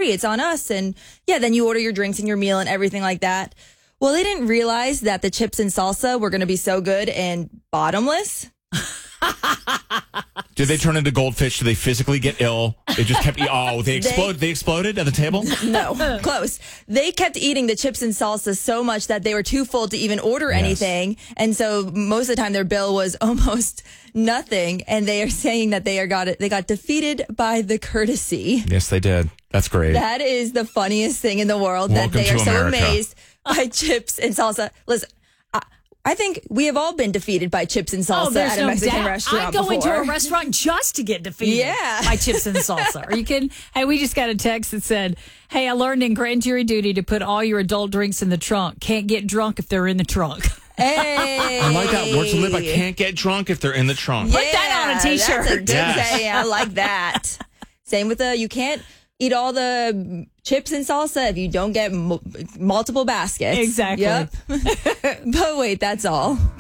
free. It's on us. And yeah, then you order your drinks and your meal and everything like that. Well, they didn't realize that the chips and salsa were going to be so good and bottomless. Did they turn into goldfish? Did they physically get ill? They just kept they exploded. They exploded at the table? No, close. They kept eating the chips and salsa so much that they were too full to even order anything. And so most of the time their bill was almost nothing. And they are saying that they got defeated by the courtesy. Yes, they did. That's great. That is the funniest thing in the world. Welcome that they are to so America. amazed by chips and salsa. Listen, I think we have all been defeated by chips and salsa at a Mexican restaurant. I go into before. a restaurant just to get defeated by chips and salsa. Are you kidding? Hey, we just got a text that said, "Hey, I learned in grand jury duty to put all your adult drinks in the trunk. Can't get drunk if they're in the trunk." Hey, I like that. Words to live by. Can't get drunk if they're in the trunk. Put that on a T-shirt. That's a good saying. I like that. Same with you can't eat all the chips and salsa if you don't get multiple baskets. Exactly. Yep. But wait, that's all.